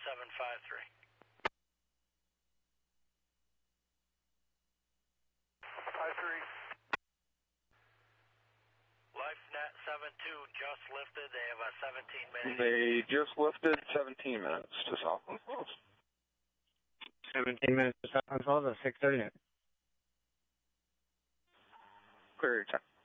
753. LifeNet 72 just lifted. They have a 17 minutes. They just lifted 17 minutes to Southland Falls. 17 minutes to Southland Falls at 6:30. Clear your time.